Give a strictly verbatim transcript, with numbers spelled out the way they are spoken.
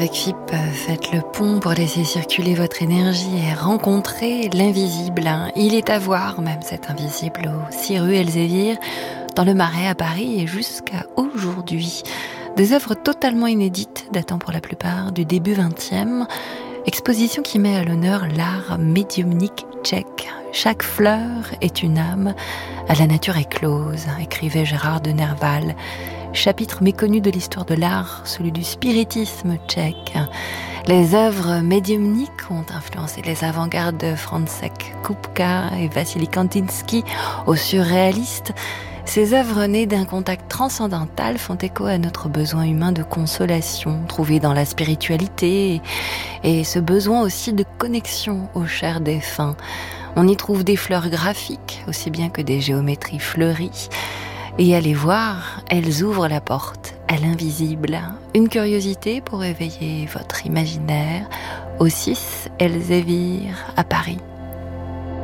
avec F I P, faites le pont pour laisser circuler votre énergie et rencontrer l'invisible. Il est à voir, même cet invisible, aux six rue Elzévir, dans le Marais à Paris et jusqu'à aujourd'hui. Des œuvres totalement inédites, datant pour la plupart du début vingtième, exposition qui met à l'honneur l'art médiumnique tchèque. Chaque fleur est une âme à la nature éclose, écrivait Gérard de Nerval. Chapitre méconnu de l'histoire de l'art, celui du spiritisme tchèque. Les œuvres médiumniques ont influencé les avant-gardes de František Kupka et Vassili Kandinsky aux surréalistes. Ces œuvres nées d'un contact transcendantal font écho à notre besoin humain de consolation, trouvé dans la spiritualité, et ce besoin aussi de connexion aux chers défunts. On y trouve des fleurs graphiques, aussi bien que des géométries fleuries. Et allez voir, elles ouvrent la porte à l'invisible. Une curiosité pour éveiller votre imaginaire au six Elzévir à Paris.